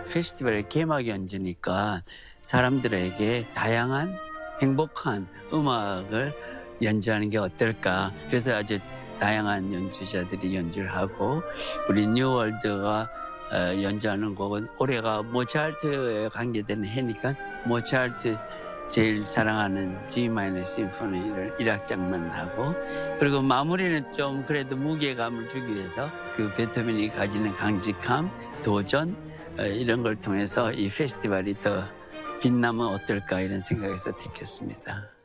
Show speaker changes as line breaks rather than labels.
페스티벌의 개막 연주니까 사람들에게 다양한 행복한 음악을 연주하는 게 어떨까. 그래서 아주 다양한 연주자들이 연주를 하고 우리 뉴월드가 연주하는 곡은 올해가 모차르트에 관계되는 해니까 모차르트 제일 사랑하는 G 마이너 심포니를 1악장만 하고 그리고 마무리는 좀 그래도 무게감을 주기 위해서 그 베토벤이 가지는 강직함, 도전 이런 걸 통해서 이 페스티벌이 더 빛나면 어떨까 이런 생각에서 택했습니다.